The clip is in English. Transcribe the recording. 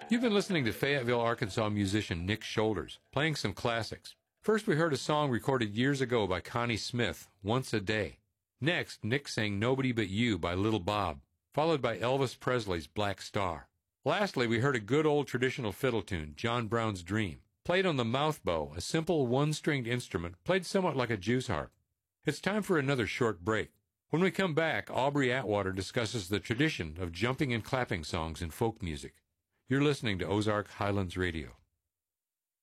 You've been listening to Fayetteville, Arkansas musician Nick Shoulders, playing some classics. First, we heard a song recorded years ago by Connie Smith, Once a Day. Next, Nick sang Nobody But You by Little Bob, followed by Elvis Presley's Black Star. Lastly, we heard a good old traditional fiddle tune, John Brown's Dream, played on the mouthbow, a simple one-stringed instrument played somewhat like a Jew's harp. It's time for another short break. When we come back, Aubrey Atwater discusses the tradition of jumping and clapping songs in folk music. You're listening to Ozark Highlands Radio.